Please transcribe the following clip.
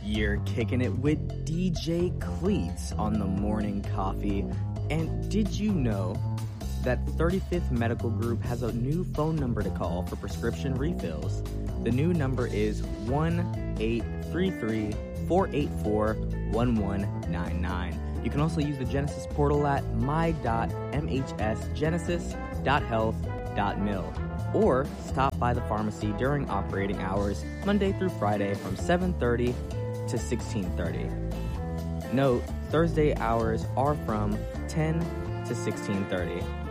You're kicking it with DJ Cleats on the Morning Coffee. And did you know that 35th Medical Group has a new phone number to call for prescription refills? The new number is 1-833-484-1199. You can also use the Genesis portal at my.mhsgenesis.health.mil or stop by the pharmacy during operating hours Monday through Friday from 7:30 to 16:30. Note, Thursday hours are from 10 to 16:30.